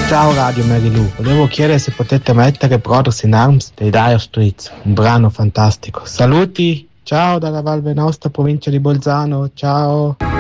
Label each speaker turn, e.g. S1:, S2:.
S1: Ciao Radio Marilu, volevo chiedere se potete mettere Brothers in Arms dei Dire Straits, un brano fantastico. Saluti, ciao dalla Val Venosta, provincia di Bolzano, ciao.